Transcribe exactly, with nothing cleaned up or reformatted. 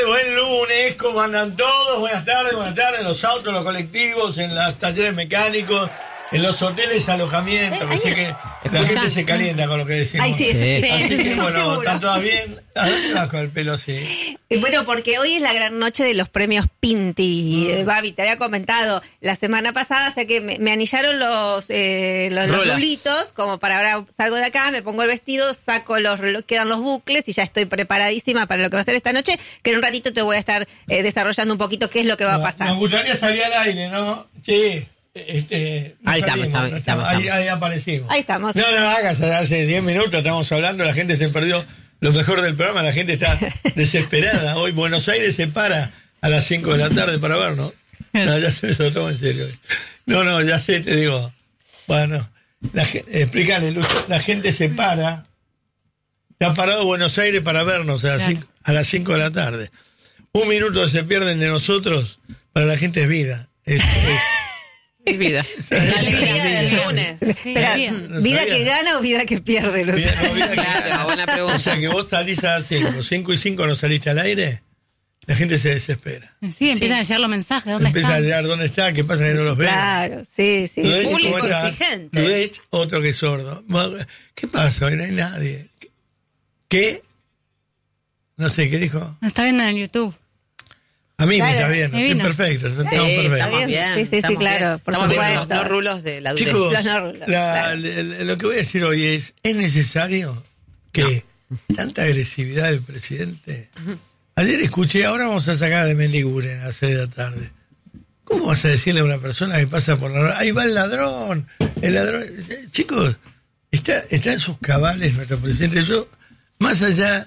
tardes, buen lunes, ¿cómo andan todos? Buenas tardes, buenas tardes, en los autos, los colectivos, en los talleres mecánicos, en los hoteles, alojamientos. Eh, Así que la escuchá. gente se calienta con lo que decimos. Ay, sí, sí, Sí. sí, Así sí, que sí, bueno, seguro. ¿están todas bien? ¿A dónde vas con el pelo así? Y bueno, porque hoy es la gran noche de los premios Pinti. Eh, Babi, te había comentado la semana pasada, sé que me, me anillaron los, eh, los, los Rulas. rulitos, como para ahora salgo de acá, me pongo el vestido, saco los relo- quedan los bucles y ya estoy preparadísima para lo que va a ser esta noche, que en un ratito te voy a estar eh, desarrollando un poquito qué es lo que va a pasar. Nos gustaría salir al aire, ¿no? Sí. Este, no Ahí estamos, salimos, estamos, no estamos, ahí, estamos. ahí aparecimos. Ahí estamos. No, no, hagas, hace diez minutos estamos hablando, la gente se perdió lo mejor del programa, la gente está desesperada. Hoy Buenos Aires se para a las cinco de la tarde para vernos. No, ya se me soltó en serio. No, no, ya sé, te digo. Bueno, la, gen- explícale, Luz, la gente se para, está parado Buenos Aires para vernos a las, Claro. cinco, a las cinco de la tarde. Un minuto se pierden de nosotros, para la gente es vida. Es, es- Mi vida. La alegría del lunes. Espera, No ¿vida sabía. que gana o vida que pierde? Luz? vida- no, vida que- Claro, buena pregunta. O sea que vos salís a las cinco, cinco y cinco no saliste al aire, la gente se desespera. Sí, empiezan a llegar los mensajes. ¿Dónde Empieza a están? llegar dónde está, qué pasa que no los ven. Claro, sí, sí. Dudech, sí. Público ¿cómo está? exigente. Dudech, otro que es sordo. ¿Qué pasa? Hoy no hay nadie. ¿Qué? No sé, ¿qué dijo? Nos está viendo en el YouTube. A mí me Claro, está viendo, me estoy vino. perfecto, estamos Sí, perfectos. estamos bien. Sí, sí, sí, estamos claro, bien. por Estamos viendo los supuesto. no rulos de la Chicos, Los no rulos, la- claro. le- le- lo que voy a decir hoy es, ¿es necesario que tanta agresividad del presidente? Ayer escuché, ahora vamos a sacar de Mendiguren a las seis de la tarde. ¿Cómo vas a decirle a una persona que pasa por la... Ahí va el ladrón, el ladrón... Eh, Chicos, está, está en sus cabales nuestro presidente. Yo, más allá